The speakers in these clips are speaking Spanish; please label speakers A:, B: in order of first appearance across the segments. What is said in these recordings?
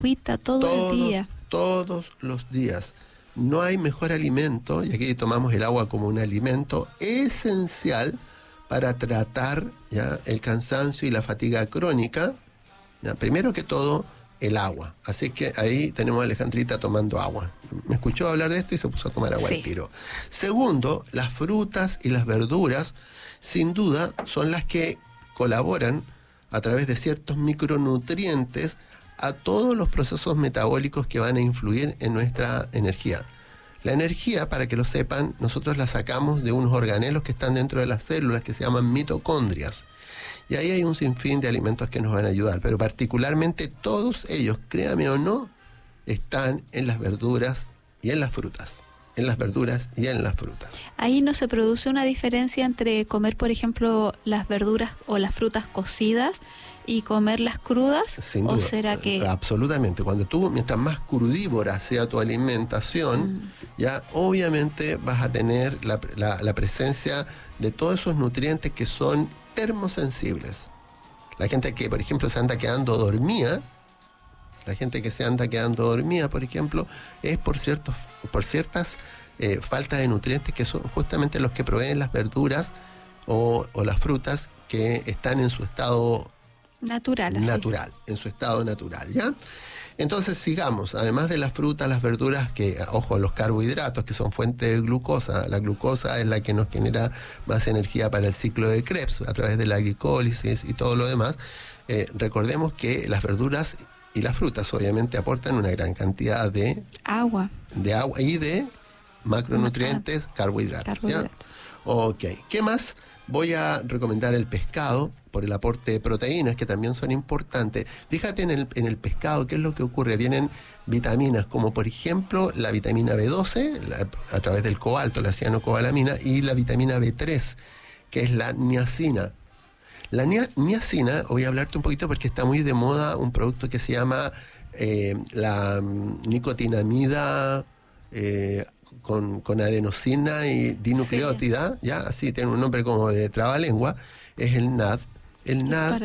A: agüita todo el día.
B: Todos los días. No hay mejor alimento, y aquí tomamos el agua como un alimento esencial para tratar ya el cansancio y la fatiga crónica. Ya, primero que todo, el agua. Así que ahí tenemos a Alejandrita tomando agua. Me escuchó hablar de esto y se puso a tomar agua al tiro. Segundo, las frutas y las verduras, sin duda, son las que colaboran a través de ciertos micronutrientes a todos los procesos metabólicos que van a influir en nuestra energía. La energía, para que lo sepan, nosotros la sacamos de unos organelos que están dentro de las células que se llaman mitocondrias. Y ahí hay un sinfín de alimentos que nos van a ayudar, pero particularmente todos ellos, créame o no, están en las verduras y en las frutas. En las verduras y en las frutas.
A: Ahí no se produce una diferencia entre comer, por ejemplo, las verduras o las frutas cocidas y comerlas crudas.
B: Sin duda.
A: ¿O será que...?
B: Absolutamente. Mientras más crudívora sea tu alimentación, ya obviamente vas a tener la presencia de todos esos nutrientes que son termosensibles. La gente que, por ejemplo, se anda quedando dormida, por ejemplo, es por ciertas faltas de nutrientes que son justamente los que proveen las verduras o las frutas que están en su estado natural, en su estado natural, ¿ya? Entonces sigamos, además de las frutas, las verduras, que, ojo, los carbohidratos que son fuente de glucosa. La glucosa es la que nos genera más energía para el ciclo de Krebs a través de la glicólisis y todo lo demás. Recordemos que las verduras y las frutas obviamente aportan una gran cantidad de agua y de macronutrientes, carbohidratos. ¿Ya? Ok, ¿qué más? Voy a recomendar el pescado por el aporte de proteínas que también son importantes. Fíjate en el pescado, ¿qué es lo que ocurre? Vienen vitaminas como por ejemplo la vitamina B12 a través del cobalto, la cianocobalamina, y la vitamina B3, que es la niacina. La niacina, voy a hablarte un poquito porque está muy de moda un producto que se llama la nicotinamida con adenosina y dinucleótida, ¿ya? Así tiene un nombre como de trabalengua, es el NAD. El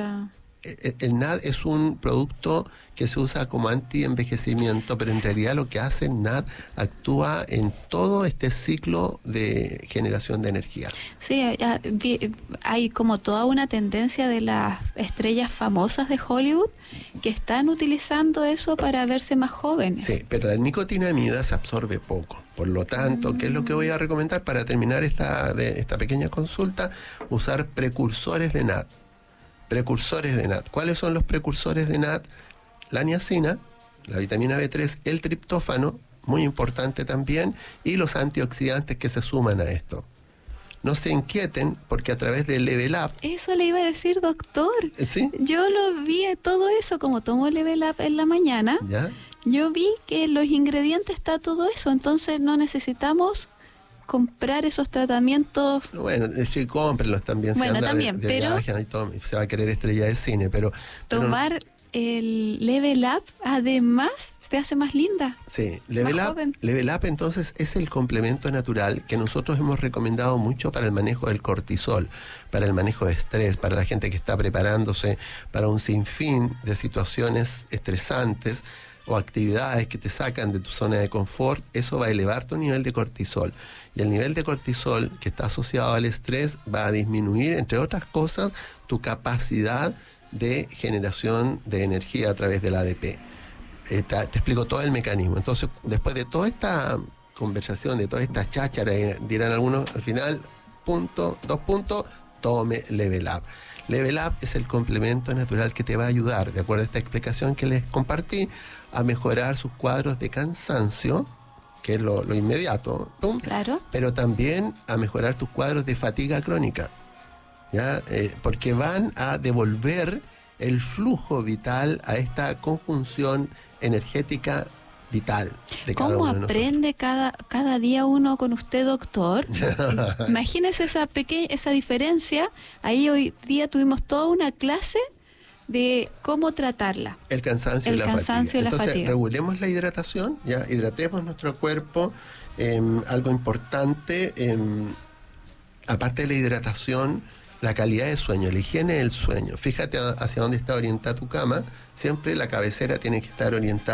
B: NAD es un producto que se usa como anti-envejecimiento, pero en realidad lo que hace el NAD actúa en todo este ciclo de generación de energía.
A: Sí, hay como toda una tendencia de las estrellas famosas de Hollywood que están utilizando eso para verse más jóvenes.
B: Sí, pero la nicotinamida se absorbe poco. Por lo tanto, ¿qué es lo que voy a recomendar para terminar esta pequeña consulta? Usar precursores de NAD. ¿Cuáles son los precursores de NAD? La niacina, la vitamina B3, el triptófano, muy importante también, y los antioxidantes que se suman a esto. No se inquieten porque a través de Level Up...
A: Eso le iba a decir, doctor.
B: ¿Sí?
A: Yo lo vi todo eso, como tomo Level Up en la mañana.
B: ¿Ya?
A: Yo vi que en los ingredientes está todo eso, entonces no necesitamos comprar esos tratamientos.
B: Bueno, sí, cómprenlos también.
A: Bueno, también, pero
B: y todo, se va a querer estrella de cine, pero
A: tomar el Level Up, además, te hace más linda.
B: Sí, Level Up entonces es el complemento natural que nosotros hemos recomendado mucho para el manejo del cortisol, para el manejo de estrés, para la gente que está preparándose para un sinfín de situaciones estresantes o actividades que te sacan de tu zona de confort. Eso va a elevar tu nivel de cortisol. Y el nivel de cortisol que está asociado al estrés va a disminuir, entre otras cosas, tu capacidad de generación de energía a través del ADP. Te explico todo el mecanismo. Entonces, después de toda esta conversación, de toda esta cháchara, dirán algunos, al final, dos puntos, tome Level Up. Level Up es el complemento natural que te va a ayudar, de acuerdo a esta explicación que les compartí, a mejorar sus cuadros de cansancio, que es lo inmediato, ¿no?
A: Claro.
B: Pero también a mejorar tus cuadros de fatiga crónica, ¿ya? Porque van a devolver el flujo vital a esta conjunción energética vital de cada uno de nosotros.
A: ¿Cómo aprende cada día uno con usted, doctor? Imagínese esa diferencia. Ahí hoy día tuvimos toda una clase de cómo tratarla.
B: El cansancio y la fatiga. Entonces, regulemos la hidratación, ya hidratemos nuestro cuerpo. Algo importante, aparte de la hidratación, La calidad de sueño, la higiene del sueño. Fíjate hacia dónde está orientada tu cama. Siempre la cabecera tiene que estar orientada